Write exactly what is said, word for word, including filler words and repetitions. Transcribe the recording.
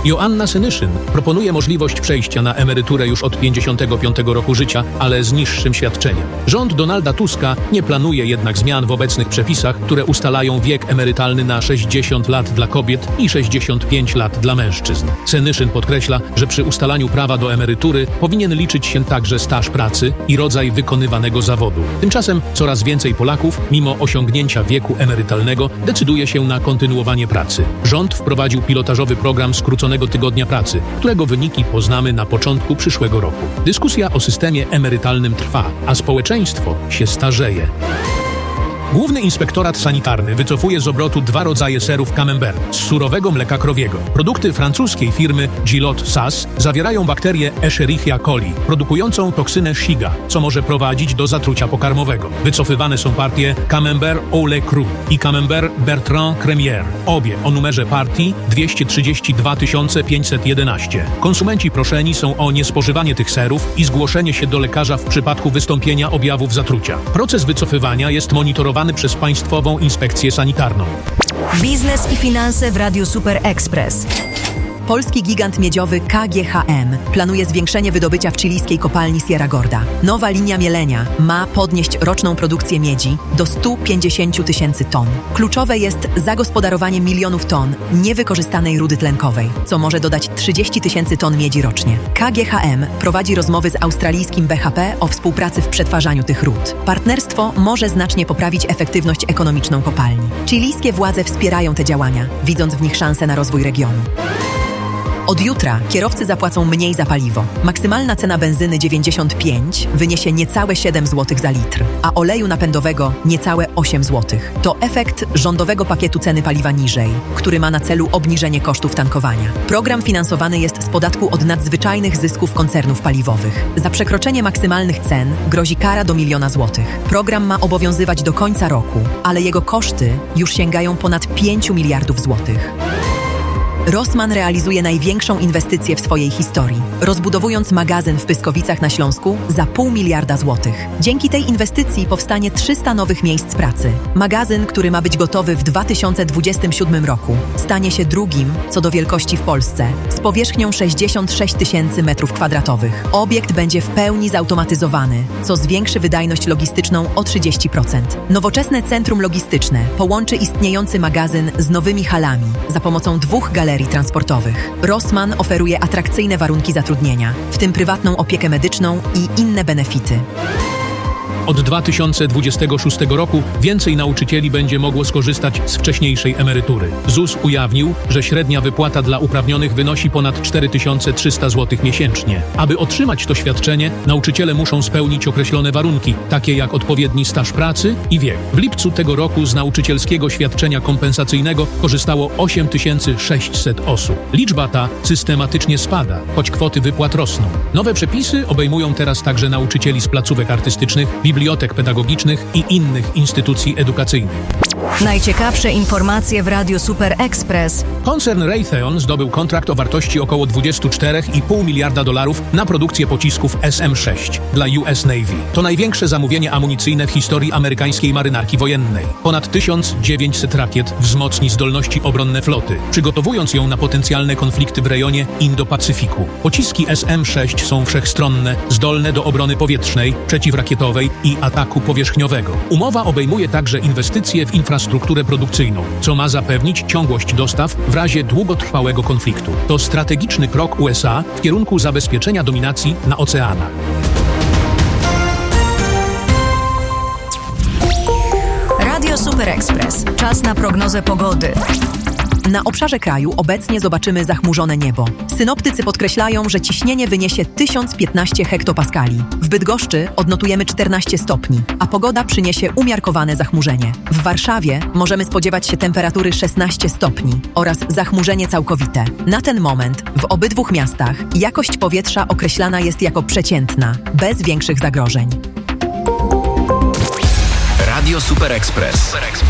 Joanna Senyszyn proponuje możliwość przejścia na emeryturę już od pięćdziesiątego piątego roku życia, ale z niższym świadczeniem. Rząd Donalda Tuska nie planuje jednak zmian w obecnych przepisach, które ustalają wiek emerytalny na sześćdziesiąt lat dla kobiet i sześćdziesiąt pięć lat dla mężczyzn. Senyszyn podkreśla, że przy ustalaniu prawa do emerytury powinien liczyć się także staż pracy i rodzaj wykonywanego zawodu. Tymczasem coraz więcej Polaków, mimo osiągnięcia wieku emerytalnego, decyduje się na kontynuowanie pracy. Rząd wprowadził pilotażowy program skróconego tygodnia pracy, którego wyniki poznamy na początku przyszłego roku. Dyskusja o systemie emerytalnym trwa, a społeczeństwo się starzeje. Główny Inspektorat Sanitarny wycofuje z obrotu dwa rodzaje serów Camembert z surowego mleka krowiego. Produkty francuskiej firmy Gilot S A S zawierają bakterię Escherichia coli, produkującą toksynę Shiga, co może prowadzić do zatrucia pokarmowego. Wycofywane są partie Camembert au lait cru i Camembert Bertrand Cremière, obie o numerze partii dwieście trzydzieści dwa tysiące pięćset jedenaście. Konsumenci proszeni są o niespożywanie tych serów i zgłoszenie się do lekarza w przypadku wystąpienia objawów zatrucia. Proces wycofywania jest monitorowany przez Państwową Inspekcję Sanitarną. Biznes i finanse w Radiu Super Express. Polski gigant miedziowy K G H M planuje zwiększenie wydobycia w chilijskiej kopalni Sierra Gorda. Nowa linia mielenia ma podnieść roczną produkcję miedzi do stu pięćdziesięciu tysięcy ton. Kluczowe jest zagospodarowanie milionów ton niewykorzystanej rudy tlenkowej, co może dodać trzydzieści tysięcy ton miedzi rocznie. K G H M prowadzi rozmowy z australijskim B H P o współpracy w przetwarzaniu tych ród. Partnerstwo może znacznie poprawić efektywność ekonomiczną kopalni. Chilijskie władze wspierają te działania, widząc w nich szansę na rozwój regionu. Od jutra kierowcy zapłacą mniej za paliwo. Maksymalna cena benzyny dziewięćdziesiąt pięć wyniesie niecałe siedem złotych za litr, a oleju napędowego niecałe osiem złotych. To efekt rządowego pakietu ceny paliwa niżej, który ma na celu obniżenie kosztów tankowania. Program finansowany jest z podatku od nadzwyczajnych zysków koncernów paliwowych. Za przekroczenie maksymalnych cen grozi kara do miliona złotych. Program ma obowiązywać do końca roku, ale jego koszty już sięgają ponad pięciu miliardów złotych. Rossmann realizuje największą inwestycję w swojej historii, rozbudowując magazyn w Pyskowicach na Śląsku za pół miliarda złotych. Dzięki tej inwestycji powstanie trzysta nowych miejsc pracy. Magazyn, który ma być gotowy w dwa tysiące dwudziestym siódmym roku, stanie się drugim co do wielkości w Polsce, z powierzchnią sześćdziesiąt sześć tysięcy metrów kwadratowych. Obiekt będzie w pełni zautomatyzowany, co zwiększy wydajność logistyczną o trzydzieści procent. Nowoczesne centrum logistyczne połączy istniejący magazyn z nowymi halami za pomocą dwóch galerii transportowych. Rossmann oferuje atrakcyjne warunki zatrudnienia, w tym prywatną opiekę medyczną i inne benefity. Od dwa tysiące dwudziestego szóstego roku więcej nauczycieli będzie mogło skorzystać z wcześniejszej emerytury. Z U S ujawnił, że średnia wypłata dla uprawnionych wynosi ponad cztery tysiące trzysta złotych miesięcznie. Aby otrzymać to świadczenie, nauczyciele muszą spełnić określone warunki, takie jak odpowiedni staż pracy i wiek. W lipcu tego roku z nauczycielskiego świadczenia kompensacyjnego korzystało osiem tysięcy sześćset osób. Liczba ta systematycznie spada, choć kwoty wypłat rosną. Nowe przepisy obejmują teraz także nauczycieli z placówek artystycznych, bibliotek pedagogicznych i innych instytucji edukacyjnych. Najciekawsze informacje w Radiu Super Express. Koncern Raytheon zdobył kontrakt o wartości około dwadzieścia cztery i pół miliarda dolarów na produkcję pocisków S M sześć dla U S Navy. To największe zamówienie amunicyjne w historii amerykańskiej marynarki wojennej. Ponad tysiąc dziewięćset rakiet wzmocni zdolności obronne floty, przygotowując ją na potencjalne konflikty w rejonie Indo-Pacyfiku. Pociski S M sześć są wszechstronne, zdolne do obrony powietrznej, przeciwrakietowej i ataku powierzchniowego. Umowa obejmuje także inwestycje w infrastrukturę produkcyjną, co ma zapewnić ciągłość dostaw w razie długotrwałego konfliktu. To strategiczny krok U S A w kierunku zabezpieczenia dominacji na oceanach. Radio Super Express. Czas na prognozę pogody. Na obszarze kraju obecnie zobaczymy zachmurzone niebo. Synoptycy podkreślają, że ciśnienie wyniesie tysiąc piętnaście hektopaskali. W Bydgoszczy odnotujemy czternaście stopni, a pogoda przyniesie umiarkowane zachmurzenie. W Warszawie możemy spodziewać się temperatury szesnaście stopni oraz zachmurzenie całkowite. Na ten moment w obydwu miastach jakość powietrza określana jest jako przeciętna, bez większych zagrożeń. Radio Super Express.